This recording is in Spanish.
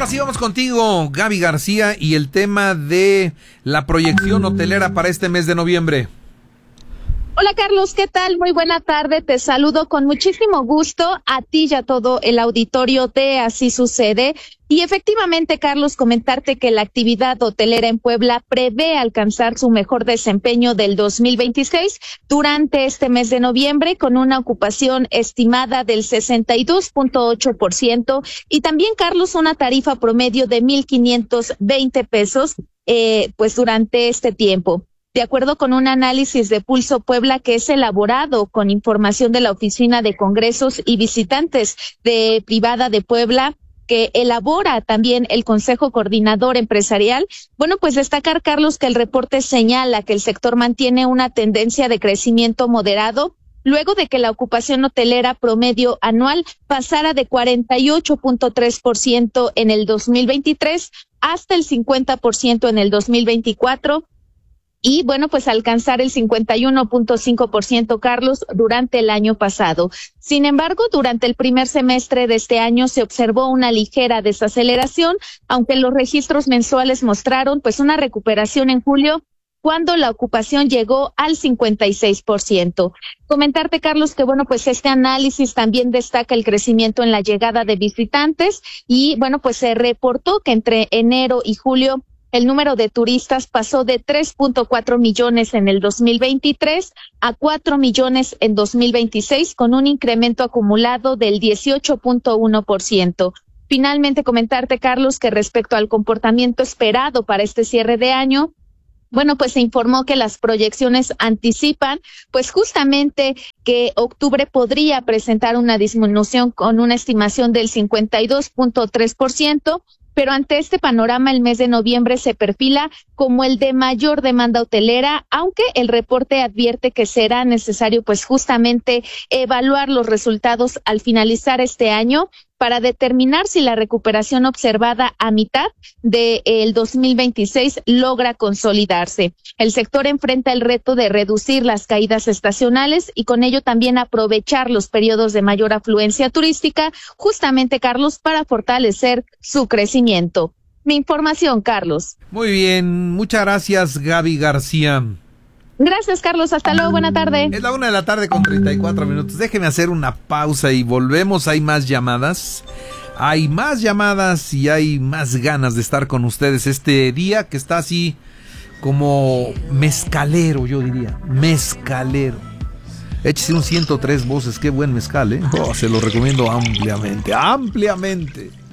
Ahora sí vamos contigo, Gaby García, y el tema de la proyección hotelera para este mes de noviembre. Hola Carlos, ¿qué tal? Muy buena tarde, te saludo con muchísimo gusto a ti y a todo el auditorio de Así Sucede. Y efectivamente, Carlos, comentarte que la actividad hotelera en Puebla prevé alcanzar su mejor desempeño del 2026 durante este mes de noviembre, con una ocupación estimada del 62.8%, y también, Carlos, una tarifa promedio de 1,520 pesos, pues durante este tiempo. De acuerdo con un análisis de Pulso Puebla que es elaborado con información de la Oficina de Congresos y Visitantes de Privada de Puebla, que elabora también el Consejo Coordinador Empresarial, bueno, pues destacar, Carlos, que el reporte señala que el sector mantiene una tendencia de crecimiento moderado, luego de que la ocupación hotelera promedio anual pasara de 48.3% en el 2023 hasta el 50% en el 2024, y bueno, pues alcanzar el 51.5%, Carlos, durante el año pasado. Sin embargo, durante el primer semestre de este año se observó una ligera desaceleración, aunque los registros mensuales mostraron pues una recuperación en julio, cuando la ocupación llegó al 56%. Comentarte, Carlos, que bueno, pues este análisis también destaca el crecimiento en la llegada de visitantes, y bueno, pues se reportó que entre enero y julio el número de turistas pasó de 3.4 millones en el 2023 a 4 millones en 2026, con un incremento acumulado del 18.1%. Finalmente, comentarte, Carlos, que respecto al comportamiento esperado para este cierre de año, bueno, pues se informó que las proyecciones anticipan, pues justamente que octubre podría presentar una disminución con una estimación del 52.3%, pero ante este panorama el mes de noviembre se perfila como el de mayor demanda hotelera, aunque el reporte advierte que será necesario pues justamente evaluar los resultados al finalizar este año para determinar si la recuperación observada a mitad del 2026 logra consolidarse. El sector enfrenta el reto de reducir las caídas estacionales y con ello también aprovechar los periodos de mayor afluencia turística, justamente, Carlos, para fortalecer su crecimiento. Mi información, Carlos. Muy bien, muchas gracias, Gaby García. Gracias, Carlos. Hasta luego. Buena tarde. Es la 1:34 p.m. Déjeme hacer una pausa y volvemos. Hay más llamadas. Hay más llamadas y hay más ganas de estar con ustedes este día que está así como mezcalero, yo diría. Mezcalero. Échese un 103 voces. Qué buen mezcal, ¿eh? Oh, se lo recomiendo ampliamente. Ampliamente.